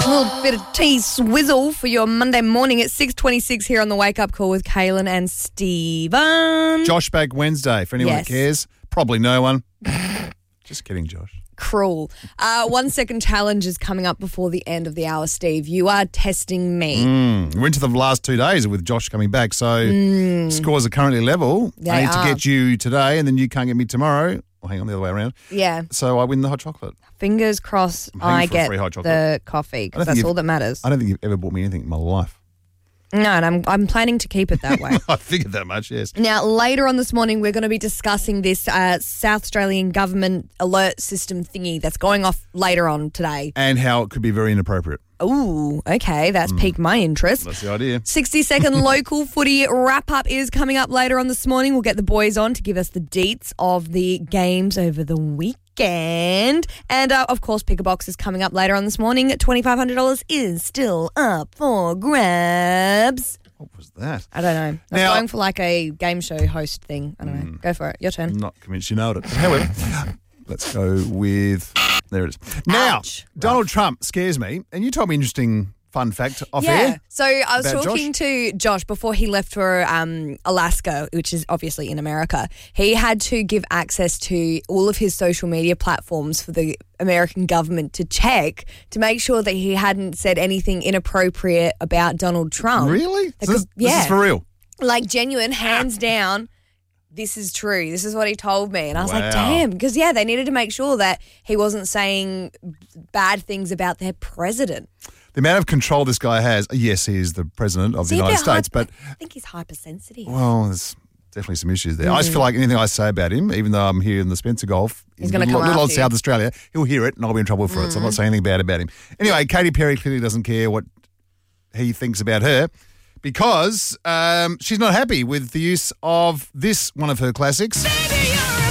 A little bit of tea swizzle for your Monday morning at 6:26 here on the Wake Up Call with Kaylin and Steven. Josh back Wednesday, for anyone that cares. Probably no one. Just kidding, Josh. Cruel. 1 second challenge is coming up before the end of the hour, Steve. You are testing me. We went to the last 2 days with Josh coming back, so scores are currently level. I need to get you today, and then you can't get me tomorrow. Or hang on, the other way around. Yeah. So I win the hot chocolate. Fingers crossed I get the coffee, because that's all that matters. I don't think you've ever bought me anything in my life. No, and I'm planning to keep it that way. I figured that much, yes. Now, later on this morning, we're going to be discussing this South Australian government alert system thingy that's going off later on today. And how it could be very inappropriate. Ooh, okay, that's piqued my interest. That's the idea. 60-second local footy wrap-up is coming up later on this morning. We'll get the boys on to give us the deets of the games over the weekend. And, of course, Pick a Box is coming up later on this morning. $2,500 is still up for grabs. What was that? I don't know. I was going for like a game show host thing. I don't know. Go for it. Your turn. I'm not convinced you nailed it. However, let's go with... There it is. Now, Donald Trump scares me, and you told me an interesting fun fact off air. So I was talking to Josh before he left for Alaska, which is obviously in America. He had to give access to all of his social media platforms for the American government to check to make sure that he hadn't said anything inappropriate about Donald Trump. Really? This is for real? Like genuine, hands down. This is true. This is what he told me. And I was like, damn. Because, they needed to make sure that he wasn't saying bad things about their president. The amount of control this guy has, yes, he is the president of the United States, but... I think he's hypersensitive. Well, there's definitely some issues there. I just feel like anything I say about him, even though I'm here in the Spencer Golf, he's going to come little old after South Australia, he'll hear it and I'll be in trouble for it. So I'm not saying anything bad about him. Anyway, Katy Perry clearly doesn't care what he thinks about her, because she's not happy with the use of this, one of her classics. Baby, you're a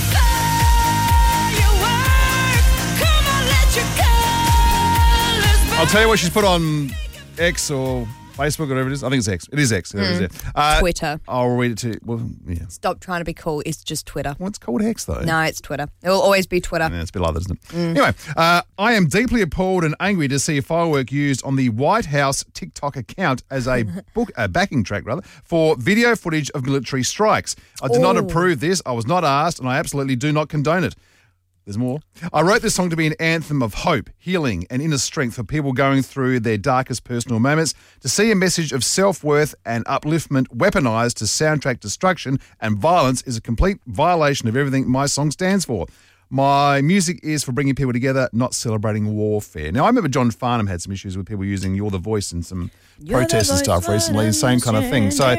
firework. Come on, let your colors burn. I'll tell you what she's put on X or Facebook or whatever it is. I think it's X. It is X. There it is, Twitter. I'll read it to you. Well, yeah. Stop trying to be cool. It's just Twitter. Well, it's called X, though. No, it's Twitter. It will always be Twitter. Yeah, it's a bit like that, isn't it? Anyway, I am deeply appalled and angry to see a firework used on the White House TikTok account as a backing track, for video footage of military strikes. I do not approve this. I was not asked, and I absolutely do not condone it. There's more. I wrote this song to be an anthem of hope, healing, and inner strength for people going through their darkest personal moments. To see a message of self-worth and upliftment weaponized to soundtrack destruction and violence is a complete violation of everything my song stands for. My music is for bringing people together, not celebrating warfare. Now, I remember John Farnham had some issues with people using You're the Voice in some protests and stuff recently, the same kind of thing. So,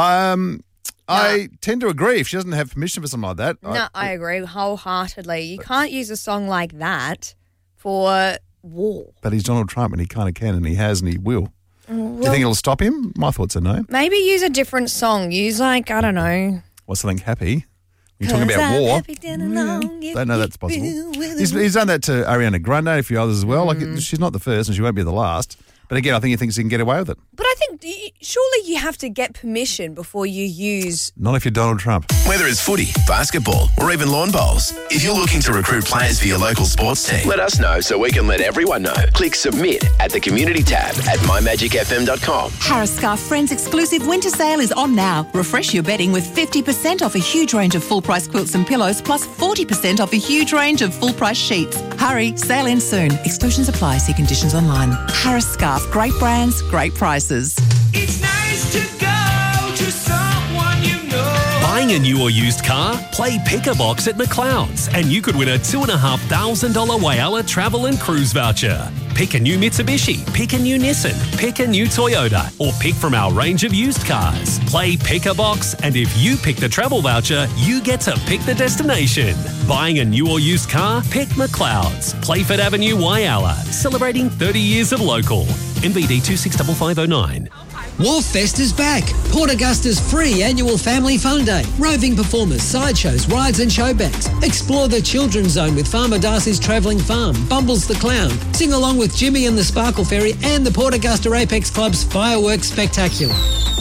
I tend to agree if she doesn't have permission for something like that. No, I agree wholeheartedly. You can't use a song like that for war. But he's Donald Trump and he kind of can and he has and he will. Do you think it'll stop him? My thoughts are no. Maybe use a different song. Use I don't know. What's something happy? You're talking about war. Don't know that's possible. He's done that to Ariana Grande and a few others as well. Like she's not the first and she won't be the last. But again, I think he thinks he can get away with it. But I think surely you have to get permission before you use... Not if you're Donald Trump. Whether it's footy, basketball, or even lawn bowls, if you're looking to recruit players for your local sports team, let us know so we can let everyone know. Click submit at the community tab at mymagicfm.com. Harris Scarf Friends exclusive winter sale is on now. Refresh your bedding with 50% off a huge range of full-price quilts and pillows, plus 40% off a huge range of full-price sheets. Hurry, sale ends soon. Exclusions apply. See conditions online. Harris Scarf, great brands, great prices. It's nice to go to someone you know. Buying a new or used car? Play Pick-a-Box at McLeod's and you could win a $2,500 Whyalla travel and cruise voucher. Pick a new Mitsubishi, pick a new Nissan, pick a new Toyota, or pick from our range of used cars. Play Pick-a-Box, and if you pick the travel voucher, you get to pick the destination. Buying a new or used car? Pick McLeod's. Playford Avenue, Whyalla. Celebrating 30 years of local. NVD 265509. Wharffest is back. Port Augusta's free annual family fun day. Roving performers, sideshows, rides and showbanks. Explore the children's zone with Farmer Darcy's Travelling Farm, Bumbles the Clown. Sing along with Jimmy and the Sparkle Ferry and the Port Augusta Apex Club's Fireworks Spectacular.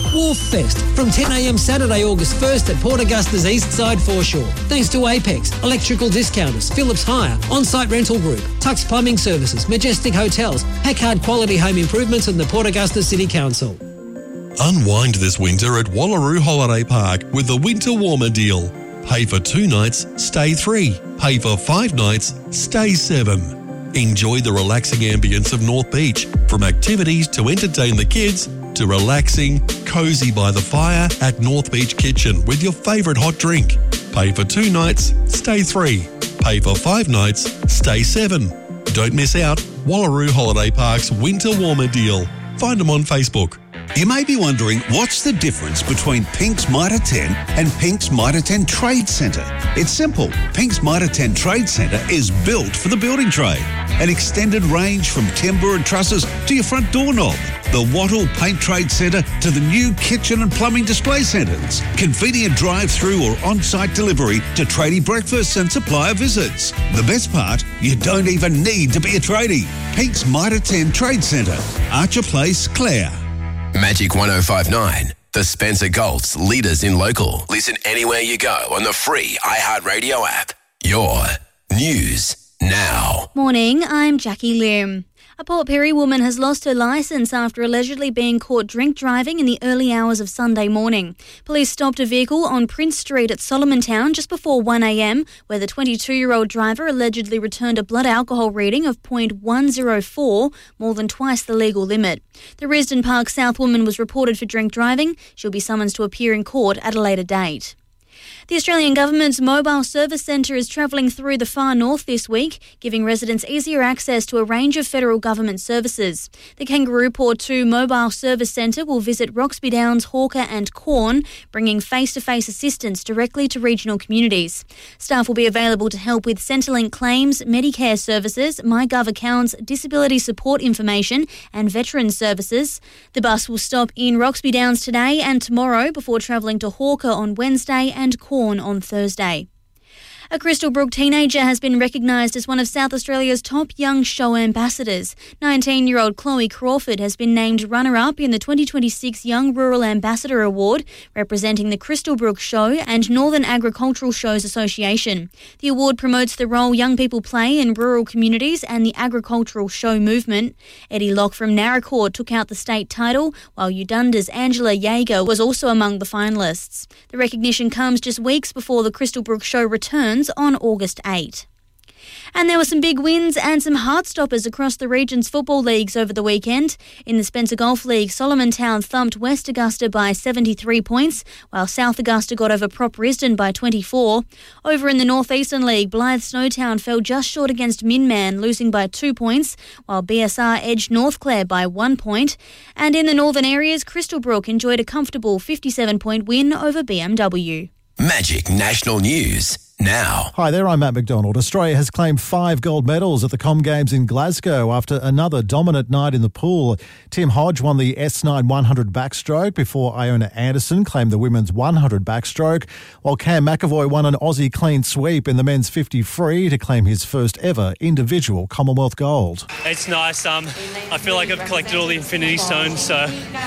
Wharf Fest from 10am Saturday, August 1st at Port Augusta's East Side foreshore. Thanks to Apex, Electrical Discounters, Phillips Hire, On-Site Rental Group, Tux Plumbing Services, Majestic Hotels, Packard Quality Home Improvements and the Port Augusta City Council. Unwind this winter at Wallaroo Holiday Park with the Winter Warmer deal. Pay for 2 nights, stay 3. Pay for 5 nights, stay 7. Enjoy the relaxing ambience of North Beach, from activities to entertain the kids to relaxing, cosy by the fire at North Beach Kitchen with your favourite hot drink. Pay for 2 nights, stay 3. Pay for 5 nights, stay 7. Don't miss out. Wallaroo Holiday Park's Winter Warmer deal. Find them on Facebook. You may be wondering, what's the difference between Pink's Mitre 10 and Pink's Mitre 10 Trade Centre? It's simple. Pink's Mitre 10 Trade Centre is built for the building trade. An extended range from timber and trusses to your front doorknob. The Wattle Paint Trade Centre to the new kitchen and plumbing display centres. Convenient drive-through or on-site delivery to tradie breakfasts and supplier visits. The best part, you don't even need to be a tradie. Pink's Mitre 10 Trade Centre. Archer Place, Clare. Magic 105.9, the Spencer Gulf's leaders in local. Listen anywhere you go on the free iHeartRadio app. Your news now. Morning, I'm Jackie Lim. A Port Pirie woman has lost her licence after allegedly being caught drink driving in the early hours of Sunday morning. Police stopped a vehicle on Prince Street at Solomon Town just before 1am, where the 22-year-old driver allegedly returned a blood alcohol reading of 0.104, more than twice the legal limit. The Risdon Park South woman was reported for drink driving. She'll be summoned to appear in court at a later date. The Australian Government's Mobile Service Centre is travelling through the far north this week, giving residents easier access to a range of federal government services. The Kangaroo Port 2 Mobile Service Centre will visit Roxby Downs, Hawker and Corn, bringing face-to-face assistance directly to regional communities. Staff will be available to help with Centrelink claims, Medicare services, MyGov accounts, disability support information and veteran services. The bus will stop in Roxby Downs today and tomorrow before travelling to Hawker on Wednesday and Corn on Thursday. A Crystal Brook teenager has been recognised as one of South Australia's top young show ambassadors. 19-year-old Chloe Crawford has been named runner-up in the 2026 Young Rural Ambassador Award, representing the Crystal Brook Show and Northern Agricultural Shows Association. The award promotes the role young people play in rural communities and the agricultural show movement. Eddie Locke from Naracoorte took out the state title, while Udunda's Angela Yeager was also among the finalists. The recognition comes just weeks before the Crystal Brook Show returns on August 8. And there were some big wins and some heartstoppers across the region's football leagues over the weekend. In the Spencer Golf League, Solomon Town thumped West Augusta by 73 points, while South Augusta got over Prop Risdon by 24. Over in the North Eastern League, Blythe Snowtown fell just short against Minman, losing by 2 points, while BSR edged North Clare by 1 point. And in the northern areas, Crystal Brook enjoyed a comfortable 57-point win over BMW. Magic National News now. Hi there, I'm Matt McDonald. Australia has claimed 5 gold medals at the Com Games in Glasgow after another dominant night in the pool. Tim Hodge won the S9 100 backstroke before Iona Anderson claimed the women's 100 backstroke, while Cam McAvoy won an Aussie clean sweep in the men's 50 free to claim his first ever individual Commonwealth gold. It's nice. I feel like I've collected all the Infinity Stones, so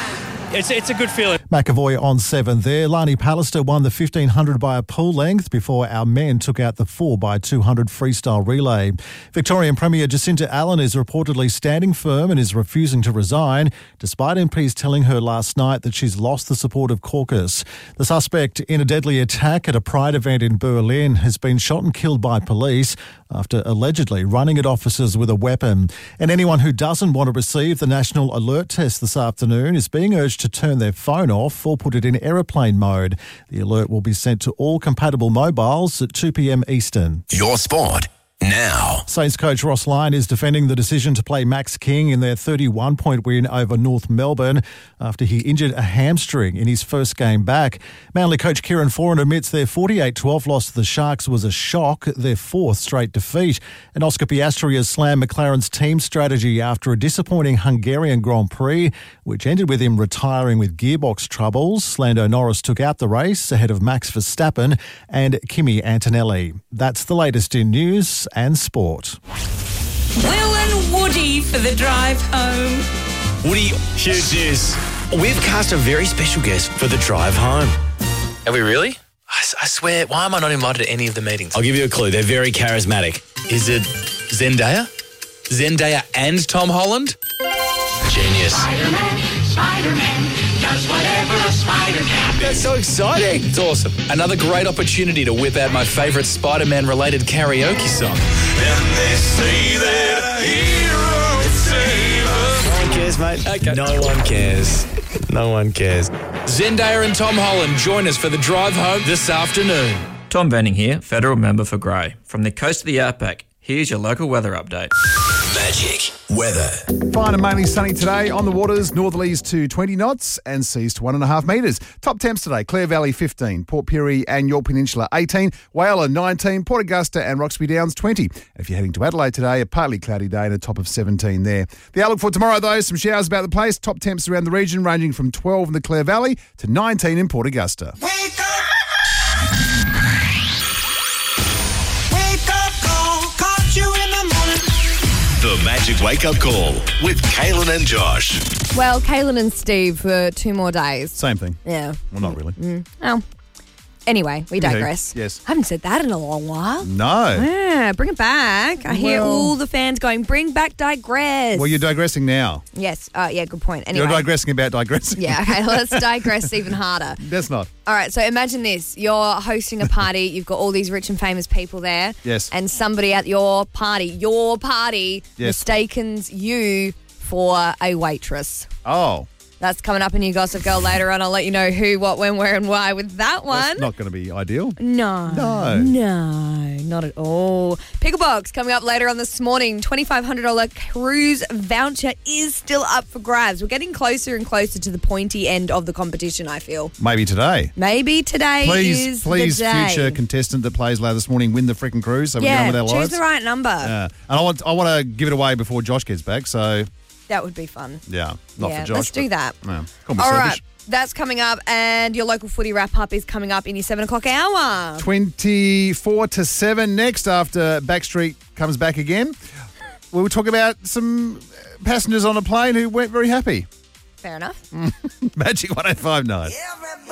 it's a good feeling. McAvoy on 7 there. Lani Pallister won the 1500 by a pool length before our men took out the 4x200 freestyle relay. Victorian Premier Jacinta Allen is reportedly standing firm and is refusing to resign, despite MPs telling her last night that she's lost the support of caucus. The suspect in a deadly attack at a Pride event in Berlin has been shot and killed by police after allegedly running at officers with a weapon. And anyone who doesn't want to receive the National Alert Test this afternoon is being urged to turn their phone off or put it in aeroplane mode. The alert will be sent to all compatible mobiles at 2 p.m. Eastern. Your sport now. Saints coach Ross Lyon is defending the decision to play Max King in their 31-point win over North Melbourne after he injured a hamstring in his first game back. Manly coach Kieran Foran admits their 48-12 loss to the Sharks was a shock, their 4th straight defeat. And Oscar Piastri has slammed McLaren's team strategy after a disappointing Hungarian Grand Prix, which ended with him retiring with gearbox troubles. Lando Norris took out the race ahead of Max Verstappen and Kimi Antonelli. That's the latest in news and sport. Will and Woody for the drive home. Woody, huge news. We've cast a very special guest for the drive home. Are we really? I swear, why am I not invited to any of the meetings? I'll give you a clue. They're very charismatic. Is it Zendaya? Zendaya and Tom Holland? Genius. Spider-Man does whatever a spider can. That's so exciting. It's awesome. Another great opportunity to whip out my favourite Spider-Man related karaoke song. And they say that a hero would save us. No one cares, mate. Okay. No one cares. No one cares. Zendaya and Tom Holland join us for the drive home this afternoon. Tom Benning here, federal member for Grey. From the coast to the outback, here's your local weather update. Magic weather. Fine and mainly sunny today. On the waters, northerlies to 20 knots and seas to 1.5 metres. Top temps today, Clare Valley 15, Port Pirie and York Peninsula 18, Whyalla 19, Port Augusta and Roxby Downs 20. If you're heading to Adelaide today, a partly cloudy day and a top of 17 there. The outlook for tomorrow, though, some showers about the place. Top temps around the region ranging from 12 in the Clare Valley to 19 in Port Augusta. Wake up call, caught you in the morning. The Magic Wake Up Call with Kaylin and Josh. Well, Kaylin and Steve for 2 more days. Same thing. Yeah. Well, not really. Oh. Anyway, we digress. Yes. I haven't said that in a long while. No. Yeah, bring it back. I hear Well- all the fans going, bring back digress. Well, you're digressing now. Yes. Yeah, good point. Anyway. You're digressing about digressing. Yeah, okay, let's digress even harder. That's not. All right, so imagine this. You're hosting a party. You've got all these rich and famous people there. Yes. And somebody at your party Yes. mistakens you for a waitress. Oh. That's coming up in your Gossip Girl later on. I'll let you know who, what, when, where, and why with that one. That's not going to be ideal. No. No, not at all. Picklebox coming up later on this morning. $2,500 cruise voucher is still up for grabs. We're getting closer and closer to the pointy end of the competition, I feel. Maybe today. Maybe today is Please, the day. future contestant that plays later this morning, win the freaking cruise so we get on with our choose lives. the right number. Yeah. And I want to give it away before Josh gets back, so That would be fun. yeah, not Yeah, for Josh. let's do that. No, can't be All selfish. right, that's coming up, and your local footy wrap-up is coming up in your 7 o'clock hour. 24 to 7 next after Backstreet comes back again. We'll talk about some passengers on a plane who weren't very happy. Fair enough. Magic 105.9.